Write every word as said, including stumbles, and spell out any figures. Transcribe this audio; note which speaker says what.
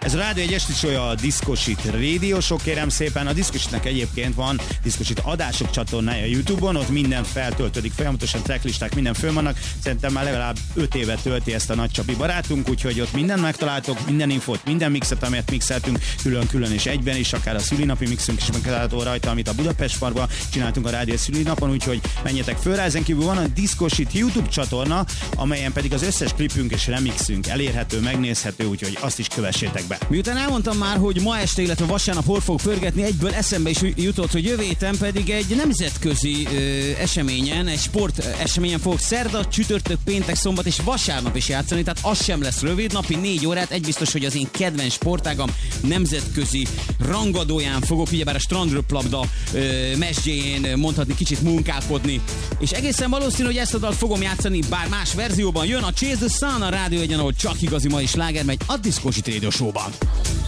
Speaker 1: Ez a Rádió egy esti show, a Discoshit Radio Show, kérem szépen. A Discoshitnek egyébként van Discoshit adások csatornája YouTube-on, ott minden feltöltődik, folyamatosan tracklisták, minden fönn vannak. Szerintem már legalább öt éve tölti ezt a nagycsapi barátunk, úgyhogy ott mindent megtaláltok, minden infót, minden mixet, amelyet mixeltünk, külön-külön és egyben is, akár a szülinapi mixünk is megtalálható rajta, amit a Budapest Parkban csináltunk a Rádió szülinapon, úgyhogy menjetek föl rá. Ezen kívül van a Discoshit YouTube csatorna, amelyen pedig az összes klipünk és remixünk elérhető, megnézhető, úgyhogy azt is kövessétek be.
Speaker 2: Miután elmondtam már, hogy ma este, illetve vasárnap hol fog pörgetni, egyből eszembe is jutott, hogy jövő héten pedig egy nemzetközi ö, eseményen, egy sport eseményen fogok szerda, csütörtök, péntek, szombat és vasárnap is játszani, tehát az sem lesz rövid, napi négy órát, egy biztos, hogy az én kedvenc sportágam nemzetközi rangadóján fogok, ugyebár a strandröplabda mesdjéjén mondhatni, kicsit munkálkodni, és egészen valószínű, hogy ezt a dalt fogom játszani, bár más verzióban. Jön a Chase the Sun, a Rádió egyen, ahol csak igazi mai sláger megy a Discoshit Radio Show-ban.